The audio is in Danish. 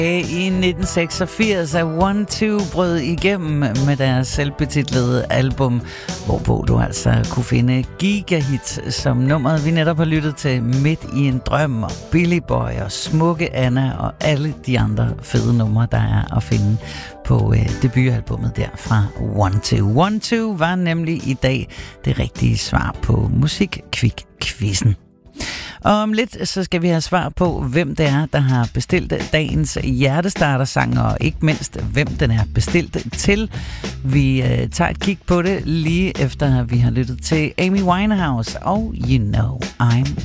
I 1986 er One2 brød igennem med deres selvbetitlede album, hvorpå du altså kunne finde gigahits som nummeret, vi netop har lyttet til, Midt i en drøm, og Billy Boy og Smukke Anna og alle de andre fede numre, der er at finde på debutalbummet der fra One2. One2 var nemlig i dag det rigtige svar på Musikquik-quizzen. Og om lidt, så skal vi have svar på, hvem det er, der har bestilt dagens hjertestartersang, og ikke mindst, hvem den er bestilt til. Vi tager et kig på det lige efter, vi har lyttet til Amy Winehouse og You Know I'm